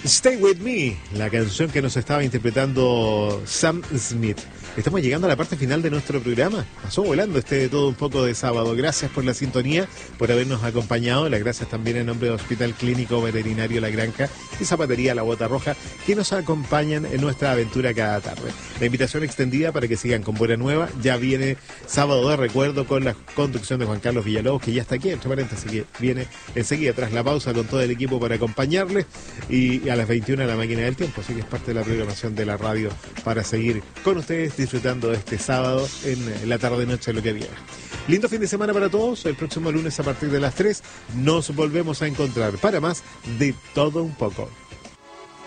Stay With Me, la canción que nos estaba interpretando Sam Smith. Estamos llegando a la parte final de nuestro programa. Pasó volando todo un poco de sábado. Gracias por la sintonía, por habernos acompañado. Las gracias también en nombre del Hospital Clínico Veterinario La Granja y Zapatería La Bota Roja, que nos acompañan en nuestra aventura cada tarde. La invitación extendida para que sigan con Buena Nueva. Ya viene Sábado de Recuerdo con la conducción de Juan Carlos Villalobos, que ya está aquí, entre paréntesis, que viene enseguida tras la pausa con todo el equipo para acompañarles. Y a las 21 a la máquina del tiempo, así que es parte de la programación de la radio para seguir con ustedes disfrutando de este sábado en la tarde-noche de lo que viene. Lindo fin de semana para todos. El próximo lunes a partir de las 3 nos volvemos a encontrar para más de todo un poco.